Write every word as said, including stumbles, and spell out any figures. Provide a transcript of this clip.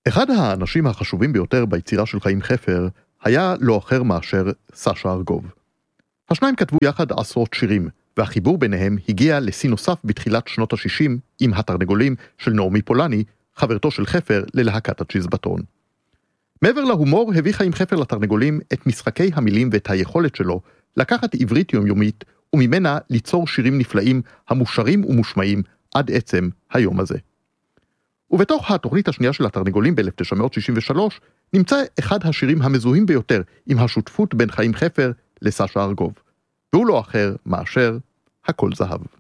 אחד האנשים החשובים ביותר ביצירה של חיים חפר היה לא אחר מאשר סשה ארגוב. השניים כתבו יחד עשרות שירים, והחיבור ביניהם הגיע לשיא נוסף בתחילת שנות ה-שישים עם התרנגולים של נעמי פולני, חברתו של חפר ללהקת הצ'יזבטון. מעבר להומור הביא חיים חפר לתרנגולים את משחקי המילים ואת היכולת שלו לקחת עברית יומיומית וממנה ליצור שירים נפלאים המושרים ומושמעים עד עצם היום הזה. ובתוך התוכנית השנייה של התרנגולים ב-אלף תשע מאות שישים ושלוש נמצא אחד השירים המזוהים ביותר עם השותפות בין חיים חפר לסשה ארגוב, והוא לא אחר מאשר הכל זהב.